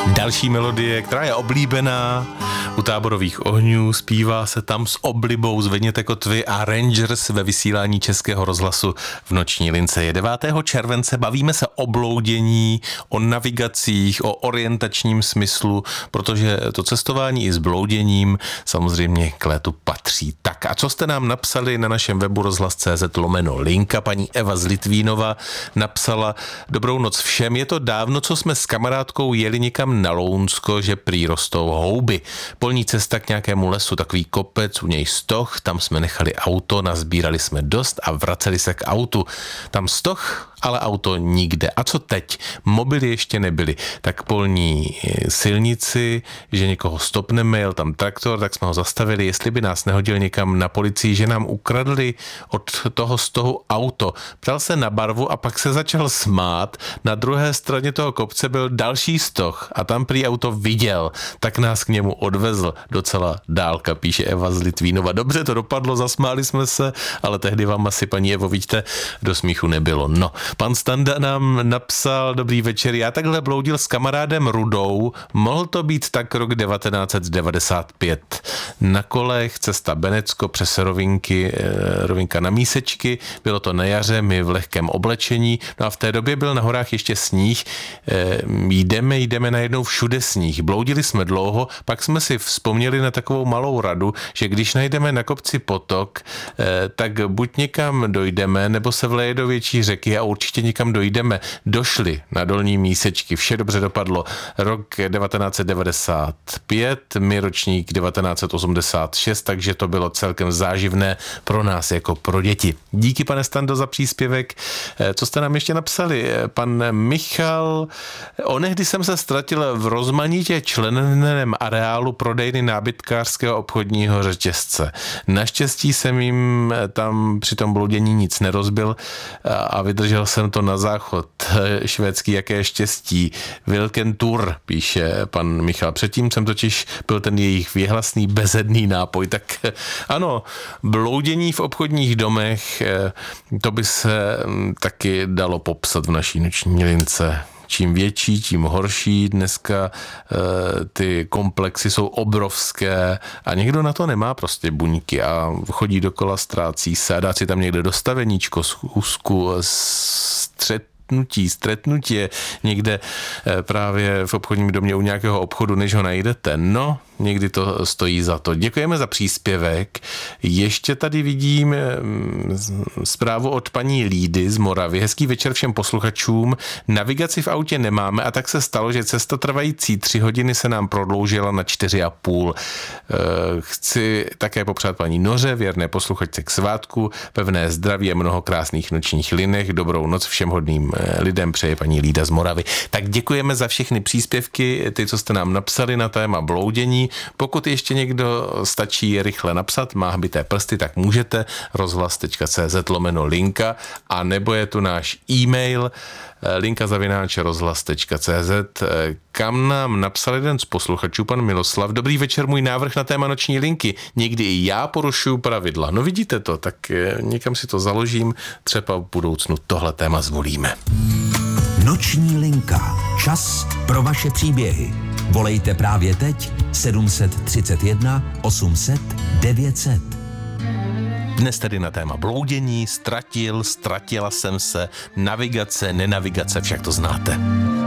Další melodie, která je oblíbená u Táborových ohňů, zpívá se tam s oblibou Zvedněte kotvy a Rangers ve vysílání Českého rozhlasu v noční lince. Je 9. července, bavíme se o bloudění, o navigacích, o orientačním smyslu, protože to cestování i s blouděním samozřejmě k létu patří. Tak a co jste nám napsali na našem webu rozhlas.cz/linka? Paní Eva z Litvínova napsala: Dobrou noc všem, je to dávno, co jsme s kamarádkou jeli někam na Lounsko, že prý rostou houby. Polní cesta k nějakému lesu, takový kopec, u něj stoh, tam jsme nechali auto, nazbírali jsme dost a vraceli se k autu. Tam stoh, ale auto nikde. A co teď? Mobily ještě nebyly. Tak polní silnici, že někoho stopneme, jel tam traktor, tak jsme ho zastavili, jestli by nás nehodil někam na policii, že nám ukradli od toho stohu auto. Ptal se na barvu a pak se začal smát. Na druhé straně toho kopce byl další stoh a tam prý auto viděl, tak nás k němu odvezl. Docela dálka, píše Eva z Litvínova. Dobře to dopadlo, zasmáli jsme se, ale tehdy vám asi, paní Evo, vidíte, do smíchu nebylo. No, pan Standa nám napsal: Dobrý večer, já takhle bloudil s kamarádem Rudou, mohl to být tak rok 1995. Na kolech, cesta Benecko přes rovinka na Mísečky, bylo to na jaře, my v lehkém oblečení, no a v té době byl na horách ještě sníh, jdeme najednou všude sníh, bloudili jsme dlouho, pak jsme si vzpomněli na takovou malou radu, že když najdeme na kopci potok, tak buď někam dojdeme, nebo se vleje do větší řeky a určitě někam dojdeme. Došli na Dolní Mísečky, vše dobře dopadlo. Rok 1995, my ročník 1986, takže to bylo celkem záživné pro nás jako pro děti. Díky, pane Stando, za příspěvek. Co jste nám ještě napsali? Pan Michal: Onehdy jsem se ztratil v rozmanitě členeném areálu prodejny nábytkářského obchodního řetězce. Naštěstí jsem jim tam při tom bloudění nic nerozbil a vydržel jsem to na záchod. Švédský, jaké štěstí. Wilken Tour, píše pan Michal. Předtím jsem totiž byl ten jejich věhlasný bezedný nápoj. Tak ano, bloudění v obchodních domech, to by se taky dalo popsat v naší noční lince. Čím větší, tím horší. Dneska ty komplexy jsou obrovské a někdo na to nemá prostě buňky a chodí dokola, ztrácí se a dá si tam někde dostaveníčko, schůzku, stretnutí někde právě v obchodním domě u nějakého obchodu, než ho najdete. No, někdy to stojí za to. Děkujeme za příspěvek. Ještě tady vidím zprávu od paní Lídy z Moravy. Hezký večer všem posluchačům. Navigaci v autě nemáme a tak se stalo, že cesta trvající 3 hodiny se nám prodloužila na 4,5. Chci také popřát paní Noře, věrné posluchačce, k svátku, pevné zdraví a mnoho krásných nočních linek. Dobrou noc všem hodným lidem přeje paní Lída z Moravy. Tak děkujeme za všechny příspěvky, ty, co jste nám napsali na téma bloudění. Pokud ještě někdo stačí rychle napsat, má hbité prsty, tak můžete rozhlas.cz/linka a nebo je tu náš e-mail linka@rozhlas.cz, kam nám napsal jeden z posluchačů, pan Miloslav: Dobrý večer, můj návrh na téma noční linky. Někdy i já porušuju pravidla. No vidíte to, tak někam si to založím, třeba v budoucnu tohle téma zvolíme. Noční linka. Čas pro vaše příběhy. Volejte právě teď 731 800 900. Dnes tedy na téma bloudění, ztratila jsem se, navigace, nenavigace, však to znáte.